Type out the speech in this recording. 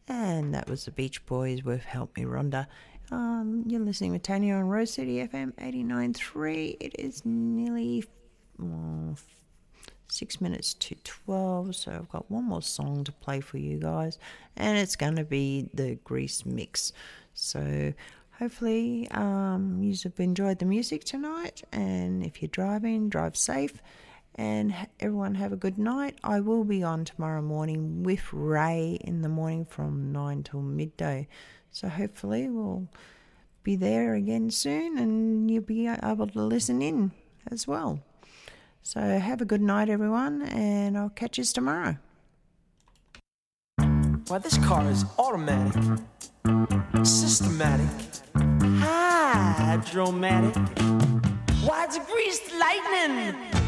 And that was the Beach Boys with Help Me Rhonda. You're listening to Tanya on Rose City FM 89.3. It is nearly 6 minutes to 12, so I've got one more song to play for you guys, and it's going to be the Grease mix. So hopefully you have enjoyed the music tonight, and if you're driving, drive safe, and everyone have a good night. I will be on tomorrow morning with Ray in the morning from 9 till midday, so hopefully we'll be there again soon and you'll be able to listen in as well. So have a good night, everyone, and I'll catch you tomorrow. Why, this car is automatic, systematic, hydromatic. Why, it's greased lightning.